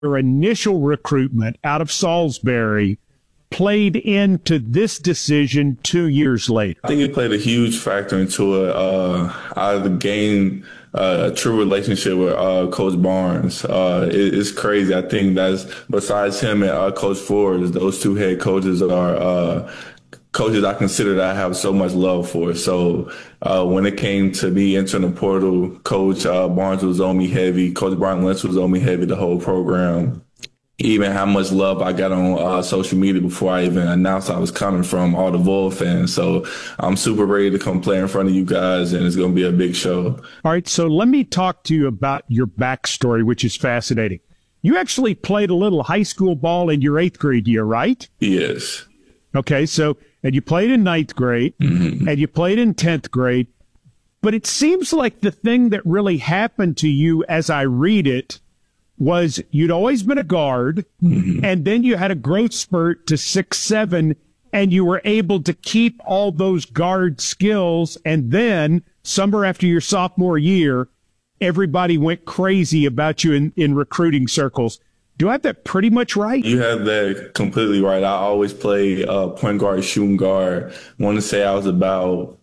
your initial recruitment out of Salisbury played into this decision 2 years later? I think it played a huge factor into it. I gained a true relationship with Coach Barnes. It's crazy. I think that's, besides him and Coach Forbes, those two head coaches are coaches I consider that I have so much love for. So when it came to me entering the portal, Coach Barnes was on me heavy. Coach Brian Lynch was on me heavy the whole program. Even how much love I got on social media before I even announced I was coming from all the Vol fans. So I'm super ready to come play in front of you guys, and it's going to be a big show. All right, so let me talk to you about your backstory, which is fascinating. You actually played a little high school ball in your 8th grade year, right? Yes. Okay, so, and you played in 9th grade, and you played in 10th grade, but it seems like the thing that really happened to you as I read it was you'd always been a guard, and then you had a growth spurt to 6'7", and you were able to keep all those guard skills, and then summer after your sophomore year, everybody went crazy about you in recruiting circles. Do I have that pretty much right? You have that completely right. I always played point guard, shooting guard. I want to say 5'7",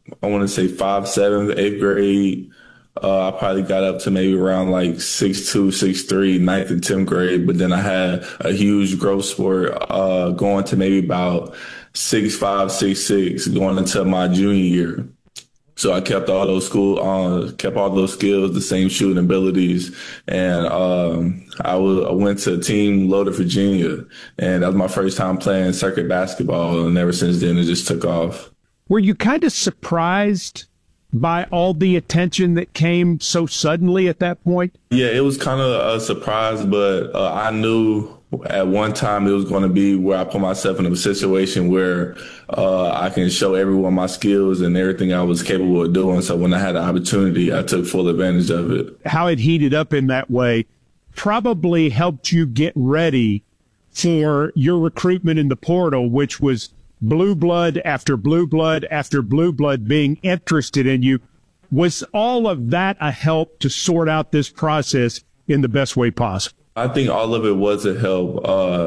8th grade. I probably got up to maybe around like 6'2", 6'3", 9th and 10th grade. But then I had a huge growth spurt going to maybe about 6'5", 6'6", going into my junior year. So I kept all those skills, the same shooting abilities, and I went to Team Loader, Virginia, and that was my first time playing circuit basketball, and ever since then it just took off. Were you kind of surprised by all the attention that came so suddenly at that point? Yeah, it was kind of a surprise, but I knew at one time it was going to be where I put myself in a situation where I can show everyone my skills and everything I was capable of doing. So when I had the opportunity, I took full advantage of it. How it heated up in that way probably helped you get ready for your recruitment in the portal, which was blue blood after blue blood after blue blood being interested in you. Was all of that a help to sort out this process in the best way possible? I think all of it was a help.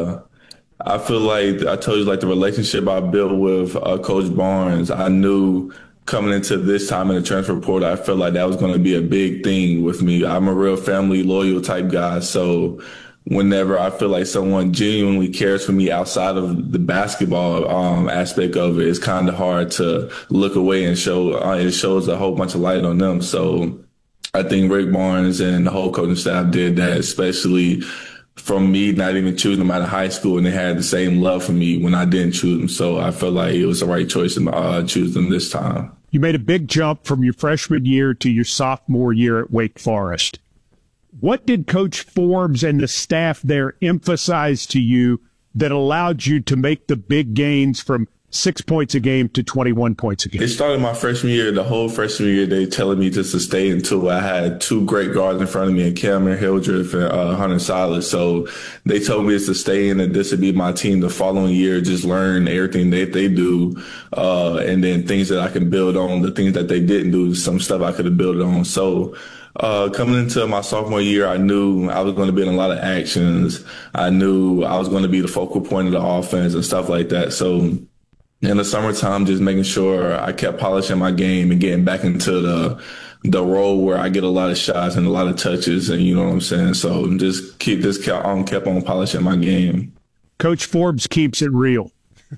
I feel like I told you, like the relationship I built with Coach Barnes, I knew coming into this time in the transfer portal, I felt like that was going to be a big thing with me. I'm a real family, loyal type guy. So whenever I feel like someone genuinely cares for me outside of the basketball aspect of it, it's kind of hard to look away and show. It shows a whole bunch of light on them. So I think Rick Barnes and the whole coaching staff did that, especially from me not even choosing them out of high school, and they had the same love for me when I didn't choose them. So I felt like it was the right choice to choose them this time. You made a big jump from your freshman year to your sophomore year at Wake Forest. What did Coach Forbes and the staff there emphasize to you that allowed you to make the big gains from 6 points a game to 21 points a game? It started my freshman year. The whole freshman year, they telling me just to stay until I had two great guards in front of me, and Cameron Hildreth and Hunter Silas. So they told me just to stay in, and this would be my team the following year, just learn everything that they do, and then things that I can build on, the things that they didn't do, some stuff I could have built on. So coming into my sophomore year, I knew I was going to be in a lot of actions. I knew I was going to be the focal point of the offense and stuff like that. So in the summertime, just making sure I kept polishing my game and getting back into the role where I get a lot of shots and a lot of touches, and you know what I'm saying? So just kept on polishing my game. Coach Forbes keeps it real.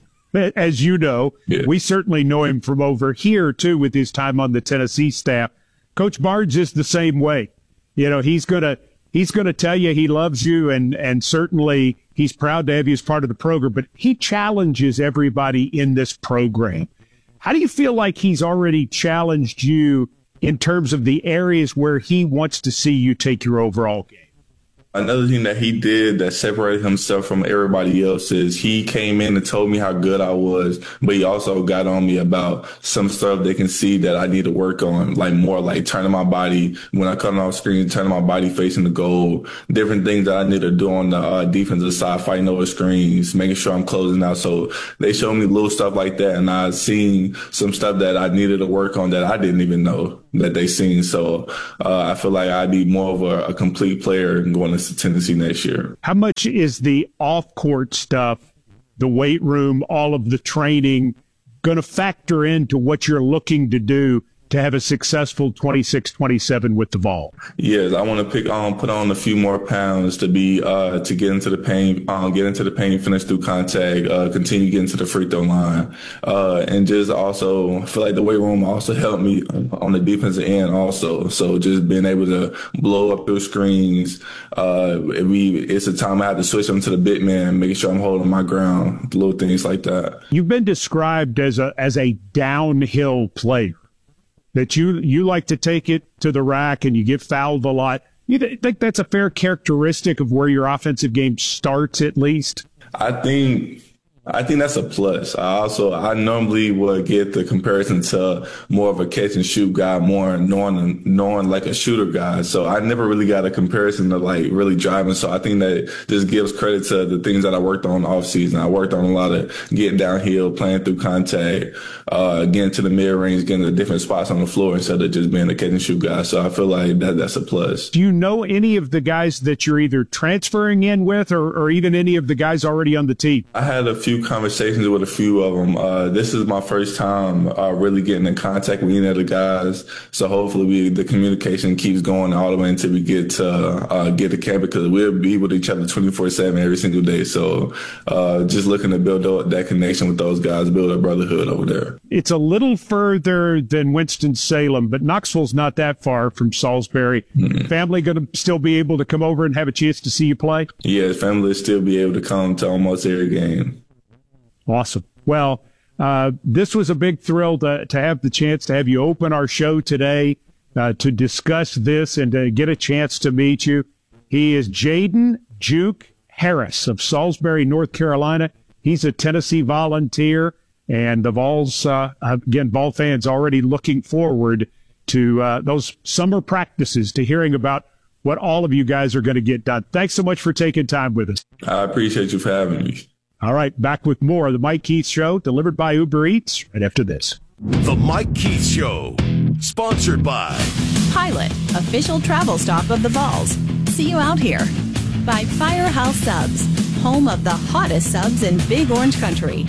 As you know, We certainly know him from over here, too, with his time on the Tennessee staff. Coach Barnes is the same way. You know, he's gonna tell you he loves you, and certainly he's proud to have you as part of the program, but he challenges everybody in this program. How do you feel like he's already challenged you in terms of the areas where he wants to see you take your overall game? Another thing that he did that separated himself from everybody else is he came in and told me how good I was, but he also got on me about some stuff they can see that I need to work on, like more like turning my body when I come off screen, turning my body facing the goal, different things that I need to do on the defensive side, fighting over screens, making sure I'm closing out. So they showed me little stuff like that, and I've seen some stuff that I needed to work on that I didn't even know that they seen. So I feel like I'd be more of a complete player going to to Tennessee next year. How much is the off-court stuff, the weight room, all of the training, going to factor into what you're looking to do to have a successful 26-27 with the Vols? Yes, I want to put on a few more pounds to be to get into the paint, finish through contact, continue getting to the free throw line, and just also I feel like the weight room also helped me on the defensive end also. So just being able to blow up through screens. It's a time I have to switch them to the big man, making sure I'm holding my ground, little things like that. You've been described as a downhill player. That you like to take it to the rack and you get fouled a lot. You think that's a fair characteristic of where your offensive game starts, at least? I think that's a plus. I normally would get the comparison to more of a catch and shoot guy, more knowing like a shooter guy. So I never really got a comparison to like really driving. So I think that this gives credit to the things that I worked on off season. I worked on a lot of getting downhill, playing through contact, getting to the mid range, getting to different spots on the floor instead of just being a catch and shoot guy. So I feel like that's a plus. Do you know any of the guys that you're either transferring in with or even any of the guys already on the team? I had a few conversations with a few of them. This is my first time really getting in contact with any of the guys. So hopefully the communication keeps going all the way until we get to camp, because we'll be with each other 24/7 every single day. So just looking to build that connection with those guys, build a brotherhood over there. It's a little further than Winston-Salem, but Knoxville's not that far from Salisbury. Mm-hmm. Family going to still be able to come over and have a chance to see you play? Yeah, family will still be able to come to almost every game. Awesome. Well, this was a big thrill to have the chance to have you open our show today to discuss this and to get a chance to meet you. He is Jaden Juke Harris of Salisbury, North Carolina. He's a Tennessee Volunteer, and the Vols, again, Vol fans already looking forward to those summer practices, to hearing about what all of you guys are going to get done. Thanks so much for taking time with us. I appreciate you for having me. All right, back with more of the Mike Keith Show, delivered by Uber Eats, right after this. The Mike Keith Show, sponsored by Pilot, official travel stop of the Vols. See you out here. By Firehouse Subs, home of the hottest subs in Big Orange Country.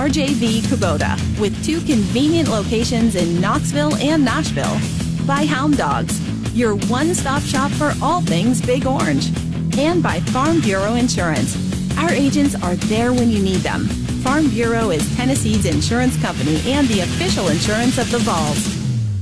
RJV Kubota, with 2 convenient locations in Knoxville and Nashville. By Hound Dogs, your one-stop shop for all things Big Orange. And by Farm Bureau Insurance. Our agents are there when you need them. Farm Bureau is Tennessee's insurance company and the official insurance of the Vols.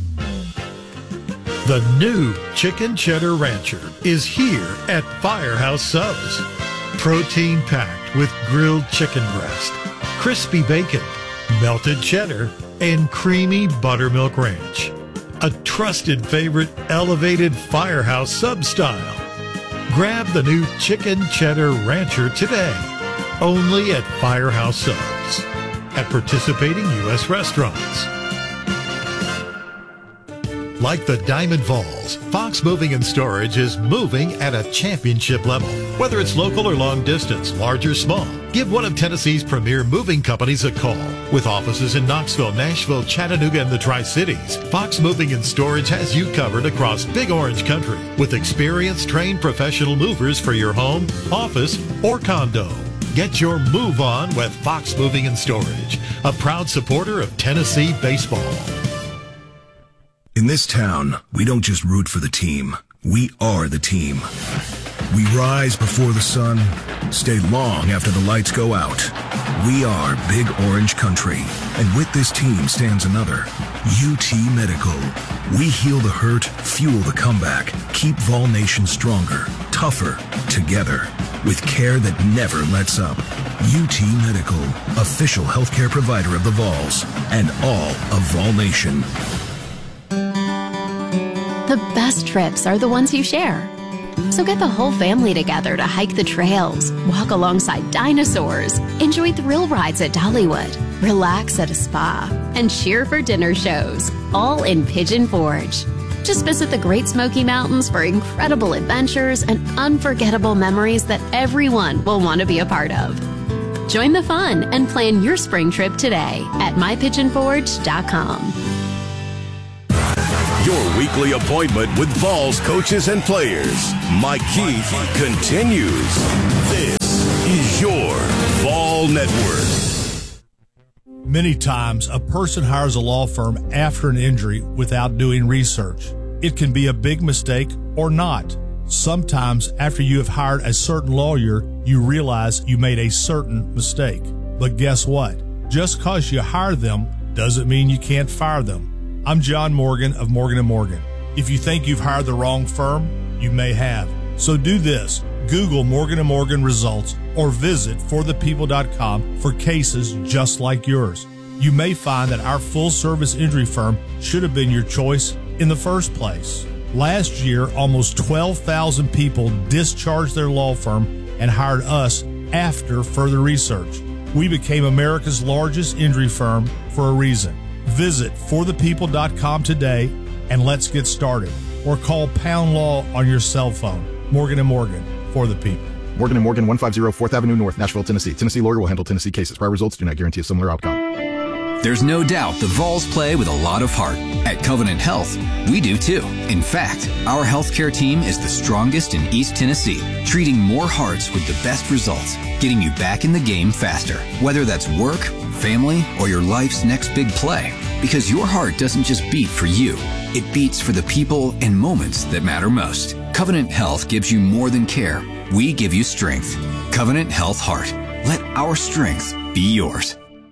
The new Chicken Cheddar Rancher is here at Firehouse Subs. Protein packed with grilled chicken breast, crispy bacon, melted cheddar, and creamy buttermilk ranch. A trusted favorite elevated Firehouse Sub style. Grab the new Chicken Cheddar Rancher today, only at Firehouse Subs, at participating U.S. restaurants. Like the Diamond Vols, Fox Moving and Storage is moving at a championship level. Whether it's local or long distance, large or small, give one of Tennessee's premier moving companies a call. With offices in Knoxville, Nashville, Chattanooga, and the Tri-Cities, Fox Moving and Storage has you covered across Big Orange Country with experienced, trained professional movers for your home, office, or condo. Get your move on with Fox Moving and Storage, a proud supporter of Tennessee baseball. In this town, we don't just root for the team. We are the team. We rise before the sun, stay long after the lights go out. We are Big Orange Country. And with this team stands another, UT Medical. We heal the hurt, fuel the comeback, keep Vol Nation stronger, tougher, together, with care that never lets up. UT Medical, official healthcare provider of the Vols and all of Vol Nation. The best trips are the ones you share. So get the whole family together to hike the trails, walk alongside dinosaurs, enjoy thrill rides at Dollywood, relax at a spa, and cheer for dinner shows, all in Pigeon Forge. Just visit the Great Smoky Mountains for incredible adventures and unforgettable memories that everyone will want to be a part of. Join the fun and plan your spring trip today at mypigeonforge.com. Your weekly appointment with Vols coaches and players. Mike Keith continues. This is your Vol Network. Many times, a person hires a law firm after an injury without doing research. It can be a big mistake or not. Sometimes, after you have hired a certain lawyer, you realize you made a certain mistake. But guess what? Just because you hire them doesn't mean you can't fire them. I'm John Morgan of Morgan & Morgan. If you think you've hired the wrong firm, you may have. So do this. Google Morgan & Morgan results or visit forthepeople.com for cases just like yours. You may find that our full-service injury firm should have been your choice in the first place. Last year, almost 12,000 people discharged their law firm and hired us after further research. We became America's largest injury firm for a reason. Visit forthepeople.com today and let's get started. Or call Pound Law on your cell phone. Morgan & Morgan, for the people. Morgan & Morgan, 150 4th Avenue North, Nashville, Tennessee. Tennessee lawyer will handle Tennessee cases. Prior results do not guarantee a similar outcome. There's no doubt the Vols play with a lot of heart. At Covenant Health, we do too. In fact, our healthcare team is the strongest in East Tennessee, treating more hearts with the best results, getting you back in the game faster. Whether that's work, family, or your life's next big play. Because your heart doesn't just beat for you. It beats for the people and moments that matter most. Covenant Health gives you more than care. We give you strength. Covenant Health Heart. Let our strength be yours.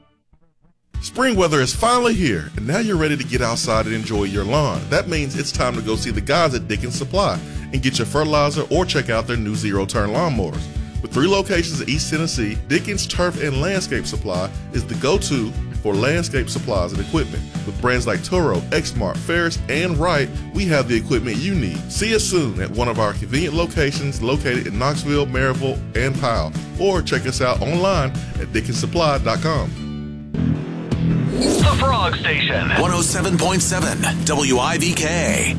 Spring weather is finally here, and now you're ready to get outside and enjoy your lawn. That means it's time to go see the guys at Dickens Supply and get your fertilizer or check out their new zero-turn lawnmowers. With 3 locations in East Tennessee, Dickens Turf and Landscape Supply is the go-to for landscape supplies and equipment. With brands like Toro, Exmark, Ferris, and Wright, we have the equipment you need. See us soon at one of our convenient locations located in Knoxville, Maryville, and Powell. Or check us out online at DickensSupply.com. The Frog Station. 107.7 WIVK.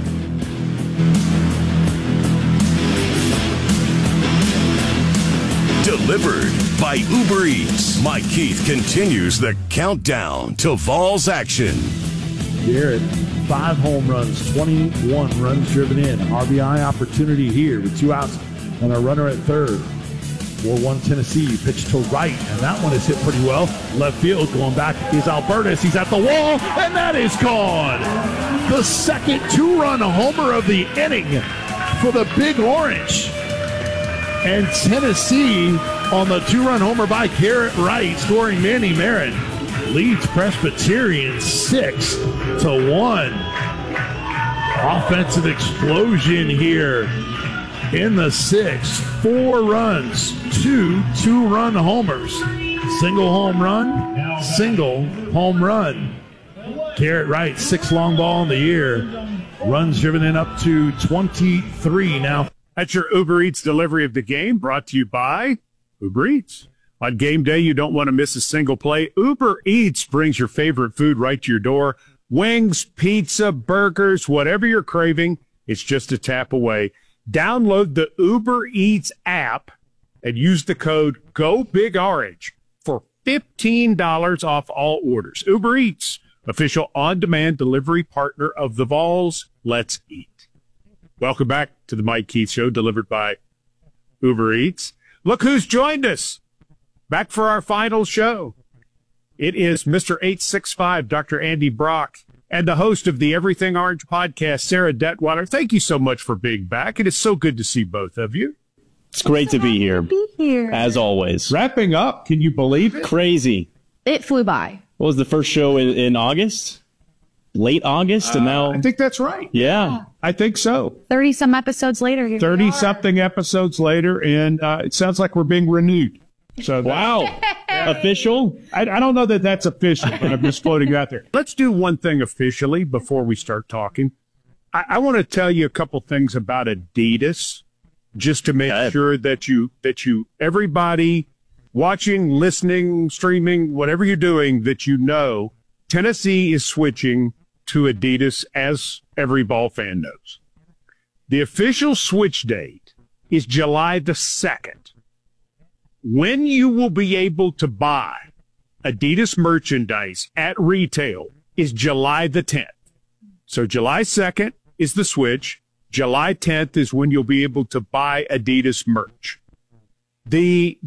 Delivered by Uber Eats. Mike Keith continues the countdown to Vols action. Garrett, 5 home runs, 21 runs driven in. RBI opportunity here with 2 outs and a runner at third. 4-1 Tennessee, pitch to right, and that one is hit pretty well. Left field, going back is Albertus. He's at the wall, and that is gone. The second 2-run homer of the inning for the Big Orange. And Tennessee on the 2-run homer by Garrett Wright, scoring Manny Marin, leads Presbyterian 6-1. Offensive explosion here in the 6th. 4 runs, 2 2-run homers. Single home run, single home run. Garrett Wright, 6th long ball in the year. Runs driven in up to 23 now. That's your Uber Eats delivery of the game, brought to you by Uber Eats. On game day, you don't want to miss a single play. Uber Eats brings your favorite food right to your door. Wings, pizza, burgers, whatever you're craving, it's just a tap away. Download the Uber Eats app and use the code GOBIGOrange for $15 off all orders. Uber Eats, official on-demand delivery partner of the Vols. Let's eat. Welcome back to the Mike Keith Show, delivered by Uber Eats. Look who's joined us. Back for our final show. It is Mr. 865, Dr. Andy Brock, and the host of the Everything Orange podcast, Sarah Detweiler. Thank you so much for being back. It is so good to see both of you. It's great to be here. As always. Wrapping up, can you believe it? Crazy. It flew by. What was the first show in August? Late August, and now... I think that's right. Yeah. I think so. 30-some episodes later. 30-something episodes later, and it sounds like we're being renewed. So wow. Official? I don't know that that's official, but I'm just floating out there. Let's do one thing officially before we start talking. I want to tell you a couple things about Adidas, just to make sure that you everybody watching, listening, streaming, whatever you're doing, that you know Tennessee is switching to Adidas, as every ball fan knows. The official switch date is July the 2nd. When you will be able to buy Adidas merchandise at retail is July the 10th. So July 2nd is the switch. July 10th is when you'll be able to buy Adidas merch. The